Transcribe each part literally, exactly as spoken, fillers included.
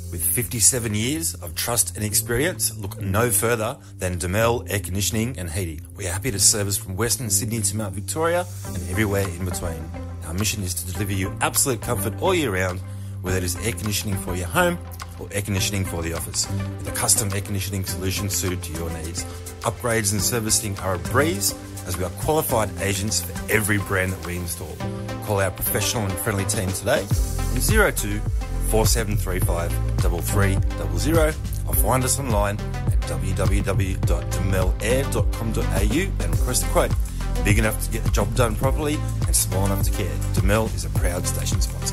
With fifty-seven years of trust and experience, look no further than Demel Air Conditioning and Heating. We are happy to service from Western Sydney to Mount Victoria and everywhere in between. Our mission is to deliver you absolute comfort all year round, whether it is air conditioning for your home or air conditioning for the office, with a custom air conditioning solution suited to your needs. Upgrades and servicing are a breeze, as we are qualified agents for every brand that we install. Call our professional and friendly team today on zero two four seven three five three three zero zero or find us online at w w w dot demel air dot com dot a u and request a quote. Big enough to get the job done properly and small enough to care. Demel is a proud station sponsor.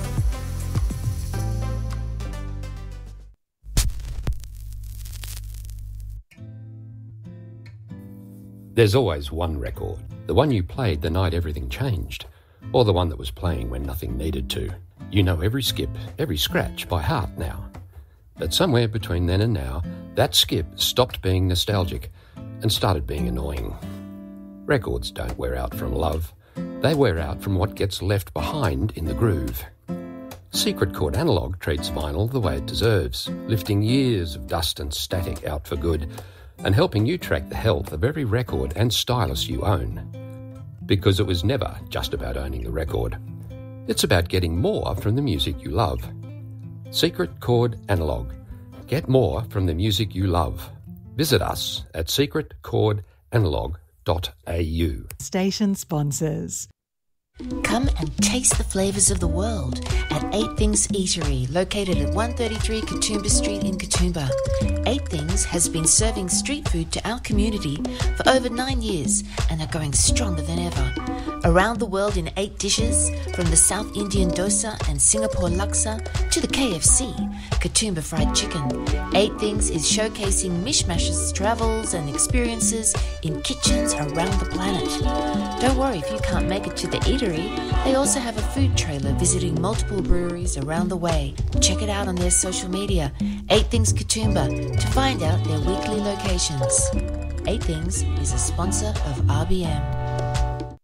There's always one record, the one you played the night everything changed, or the one that was playing when nothing needed to. You know every skip, every scratch by heart now. But somewhere between then and now, that skip stopped being nostalgic and started being annoying. Records don't wear out from love. They wear out from what gets left behind in the groove. Secret Chord Analog treats vinyl the way it deserves, lifting years of dust and static out for good, and helping you track the health of every record and stylus you own. Because it was never just about owning the record. It's about getting more from the music you love. Secret Chord Analog. Get more from the music you love. Visit us at secret chord analog dot a u. Station sponsors. Come and taste the flavours of the world at Eight Things Eatery, located at one thirty-three Katoomba Street in Katoomba. Eight Things has been serving street food to our community for over nine years and are going stronger than ever. Around the world in eight dishes, from the South Indian dosa and Singapore laksa to the K F C, Katoomba Fried Chicken. Eight Things is showcasing Mishmash's travels and experiences in kitchens around the planet. Don't worry if you can't make it to the eatery. They also have a food trailer visiting multiple breweries around the way. Check it out on their social media, Eight Things Katoomba, to find out their weekly locations. Eight Things is a sponsor of R B M.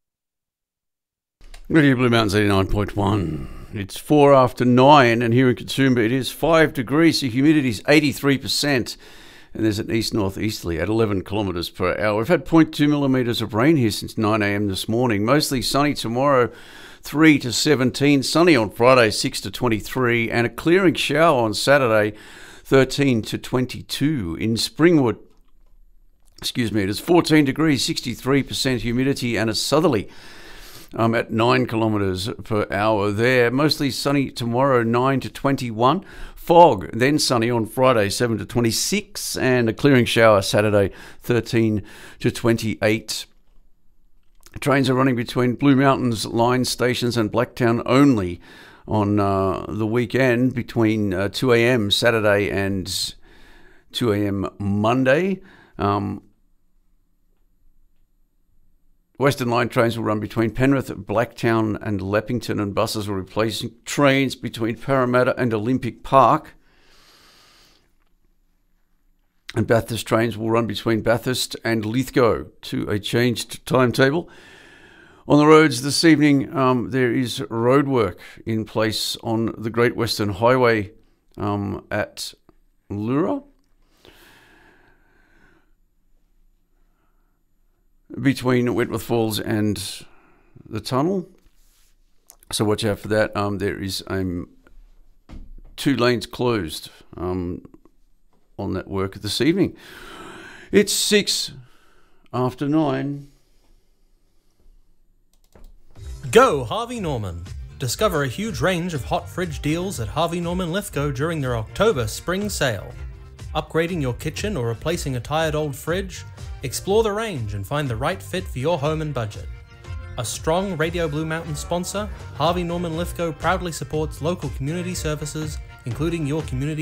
Radio Blue Mountains eighty-nine point one. It's four after nine, and here in Katoomba it is five degrees. The humidity is eighty-three percent. And there's an east-northeasterly at eleven kilometres per hour. We've had zero point two millimetres of rain here since nine a.m. this morning. Mostly sunny tomorrow, three to seventeen. Sunny on Friday, six to twenty-three. And a clearing shower on Saturday, thirteen to twenty-two. In Springwood, excuse me, it is fourteen degrees, sixty-three percent humidity, and a southerly um, at nine kilometres per hour there. Mostly sunny tomorrow, nine to twenty-one. Fog, then sunny on Friday, seven to twenty-six, and a clearing shower Saturday, thirteen to twenty-eight. Trains are running between Blue Mountains line stations and Blacktown only on uh, the weekend between uh, two a.m. Saturday and two a.m. Monday. Um, Western Line trains will run between Penrith, Blacktown and Leppington, and buses will replace trains between Parramatta and Olympic Park. And Bathurst trains will run between Bathurst and Lithgow to a changed timetable. On the roads this evening, um, there is roadwork in place on the Great Western Highway um, at Lura, between Wentworth Falls and the tunnel. So watch out for that. Um, there is um, two lanes closed um, on that work this evening. It's six after nine. Go Harvey Norman. Discover a huge range of hot fridge deals at Harvey Norman Lithgow during their October spring sale. Upgrading your kitchen or replacing a tired old fridge? Explore the range and find the right fit for your home and budget. A strong Radio Blue Mountain sponsor, Harvey Norman Lithgow proudly supports local community services, including your community